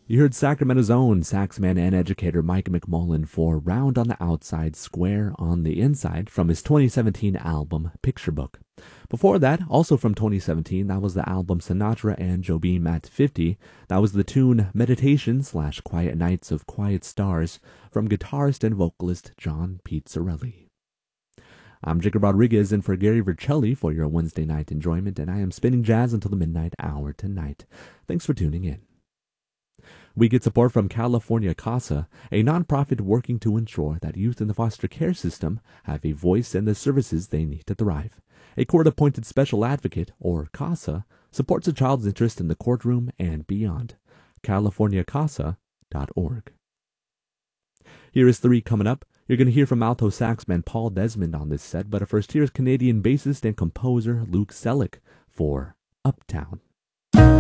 You heard Sacramento's own saxman and educator Mike McMullen for Round on the Outside, Square on the Inside from his 2017 album Picture Book. Before that, also from 2017, that was the album Sinatra and Jobim at 50. That was the tune Meditation/Quiet Nights of Quiet Stars from guitarist and vocalist John Pizzarelli. I'm Jacob Rodriguez in for Gary Vercelli for your Wednesday night enjoyment, and I am spinning jazz until the midnight hour tonight. Thanks for tuning in. We get support from California CASA, a nonprofit working to ensure that youth in the foster care system have a voice and the services they need to thrive. A court-appointed special advocate, or CASA, supports a child's interest in the courtroom and beyond. CaliforniaCASA.org. Here is 3 coming up. You're going to hear from alto saxman Paul Desmond on this set, but first here's Canadian bassist and composer Luke Selleck for Uptown.